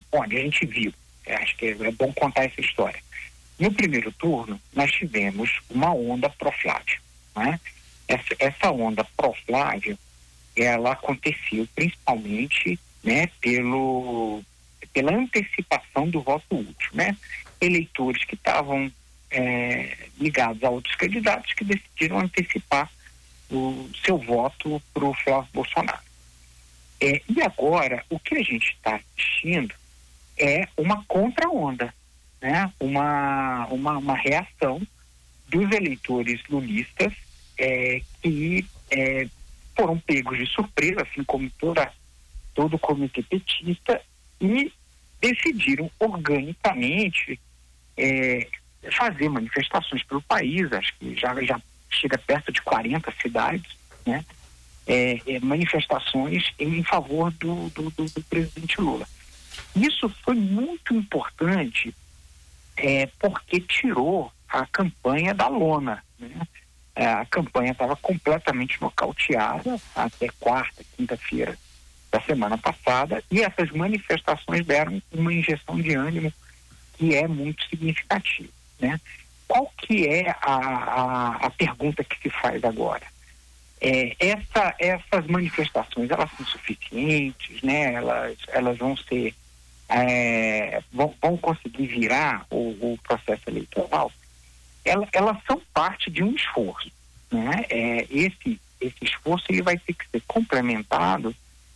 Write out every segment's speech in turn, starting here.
onde a gente viu, acho que é bom contar essa história. No primeiro turno, nós tivemos uma onda pró-Flávio, né? Essa onda pró-Flávio, ela aconteceu principalmente, né, pela antecipação do voto útil, né? Eleitores que estavam ligados a outros candidatos que decidiram antecipar o seu voto para o Flávio Bolsonaro. E agora, o que a gente está assistindo é uma contra-onda, né? Uma reação dos eleitores lulistas que foram pegos de surpresa, assim como todo o comitê petista, e decidiram organicamente fazer manifestações pelo país. Acho que já chega perto de 40 cidades, né? Manifestações em favor do presidente Lula. Isso foi muito importante porque tirou a campanha da lona, né? A campanha estava completamente nocauteada até quarta, quinta-feira da semana passada, e essas manifestações deram uma injeção de ânimo que é muito significativa, né? Qual que é a pergunta que se faz agora? Essas manifestações, elas são suficientes, né? Elas vão ser vão conseguir virar o processo eleitoral? Elas são parte de um esforço, né? Esse esforço ele vai ter que ser complementado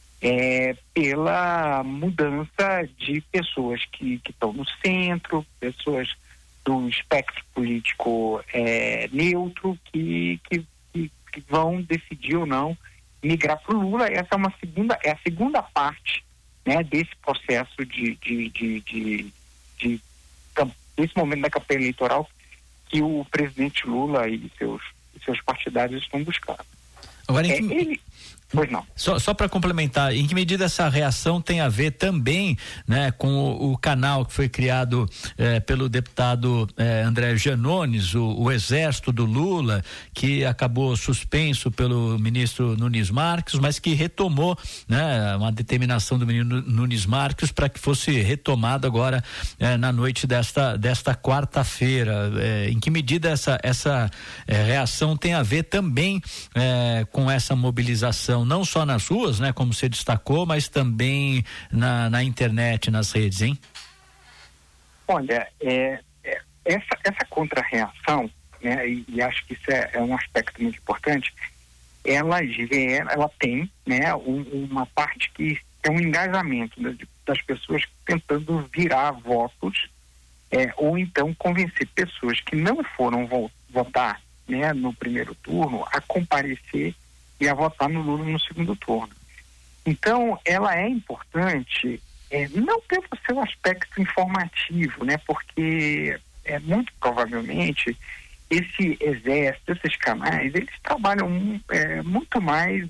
pela mudança de pessoas que estão no centro, pessoas do espectro político neutro que vão decidir ou não migrar para o Lula. Essa é a segunda parte, né, desse processo desse momento da campanha eleitoral que o presidente Lula e seus partidários estão buscando. Agora, Pois não. Só para complementar, em que medida essa reação tem a ver também, né, com o canal que foi criado pelo deputado André Janones, o Exército do Lula, que acabou suspenso pelo ministro Nunes Marques, mas que retomou, né, uma determinação do ministro Nunes Marques para que fosse retomado agora na noite desta quarta-feira. Em que medida essa reação tem a ver também com essa mobilização, não só nas ruas, né, como você destacou, mas também na internet, nas redes, hein? Olha, essa contra-reação, né, e acho que isso é um aspecto muito importante, ela tem, né, uma parte que é um engajamento das pessoas tentando virar votos, ou então convencer pessoas que não foram votar, né, no primeiro turno a comparecer e a votar no Lula no segundo turno. Então, ela é importante, não pelo seu aspecto informativo, né, porque muito provavelmente esse exército, esses canais, eles trabalham muito mais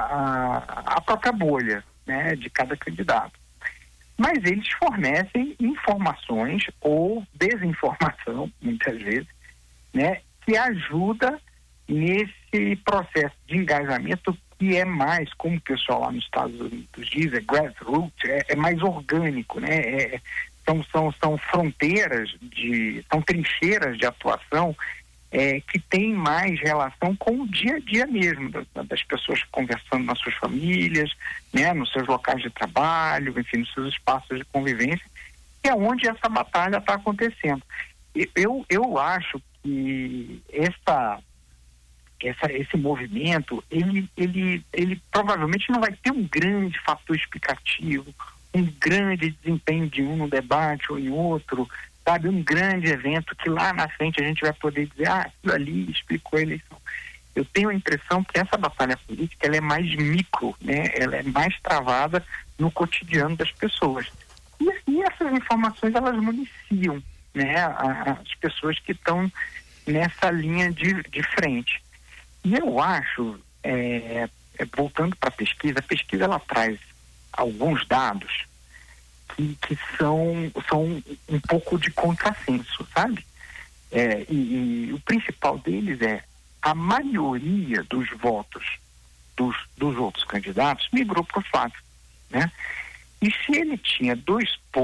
a própria bolha, né, de cada candidato. Mas eles fornecem informações ou desinformação, muitas vezes, né, que ajuda nesse processo de engajamento que é mais, como o pessoal lá nos Estados Unidos diz, grassroots, é mais orgânico, né? São fronteiras, são trincheiras de atuação que tem mais relação com o dia a dia mesmo, das pessoas conversando nas suas famílias, né? Nos seus locais de trabalho, enfim, nos seus espaços de convivência, que é onde essa batalha está acontecendo. Eu acho que esse movimento, ele provavelmente não vai ter um grande fator explicativo, um grande desempenho de um no debate ou em outro, sabe, um grande evento que lá na frente a gente vai poder dizer, aquilo ali explicou a eleição. Eu tenho a impressão que essa batalha política, ela é mais micro, né? Ela é mais travada no cotidiano das pessoas. E essas informações, elas municiam, né, as pessoas que estão nessa linha de frente. E eu acho, voltando para a pesquisa ela traz alguns dados que são um pouco de contrassenso, sabe? E o principal deles a maioria dos votos dos outros candidatos migrou para o Flávio, né? E se ele tinha 2 pontos